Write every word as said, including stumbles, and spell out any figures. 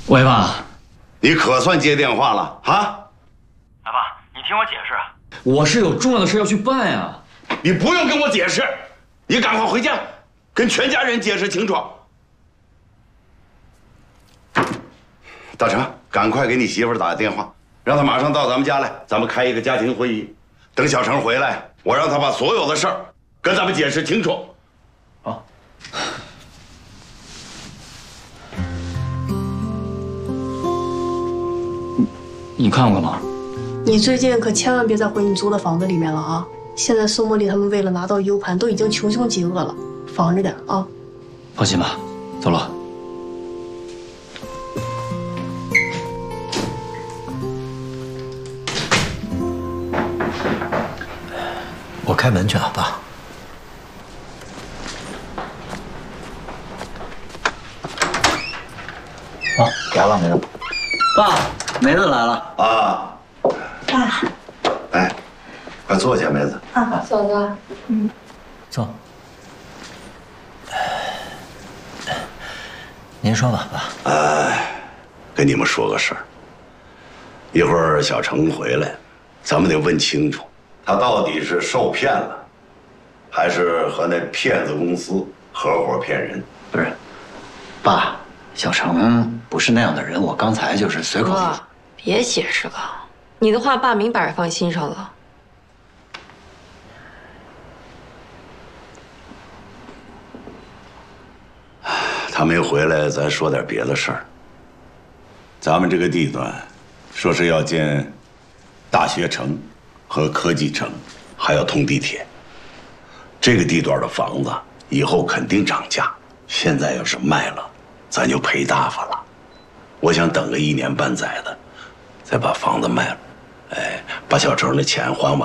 喂，爸， 你可算接电话了啊！ 老爸，你听我解释，我是有重要的事要去办呀。 你不用跟我解释，你赶快回家，跟全家人解释清楚。大成，赶快给你媳妇儿打个电话，让她马上到咱们家来，咱们开一个家庭会议。等小成回来，我让他把所有的事儿跟咱们解释清楚。 好。你看过吗？ 你最近可千万别再回你租的房子里面了啊！现在宋茉莉他们为了拿到 U 盘，都已经穷凶极恶了，防着点啊！ 放心吧，走了。 我开门去啊，爸。啊，来了，梅子。 爸，梅子来了啊！ 爸， 哎，快坐下，梅子。 啊，嫂子，嗯， 坐。您说吧，爸。 哎，跟你们说个事儿。一会儿小程回来，咱们得问清楚，他到底是受骗了，还是和那骗子公司合伙骗人？ 不是，爸，小程不是那样的人，我刚才就是随口。 哥，别解释了，你的话爸明摆着放心上了。 他没回来，咱说点别的事儿。咱们这个地段，说是要建大学城和科技城，还要通地铁。这个地段的房子以后肯定涨价，现在要是卖了，咱就赔大发了。我想等个一年半载的，再把房子卖了，哎，把小程的钱还完。